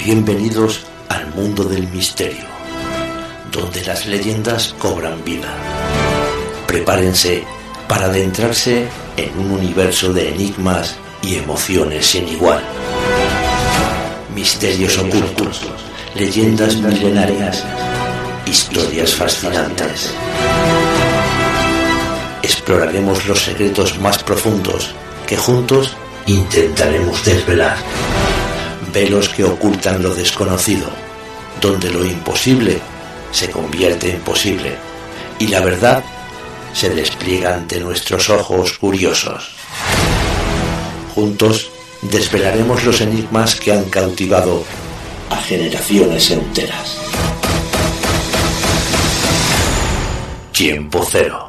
Bienvenidos al mundo del misterio, donde las leyendas cobran vida. Prepárense para adentrarse en un universo de enigmas y emociones sin igual. Misterios ocultos, leyendas milenarias, historias fascinantes. Exploraremos los secretos más profundos que juntos intentaremos desvelar. Velos que ocultan lo desconocido, donde lo imposible se convierte en posible y la verdad se despliega ante nuestros ojos curiosos. Juntos desvelaremos los enigmas que han cautivado a generaciones enteras. Tiempo Cero.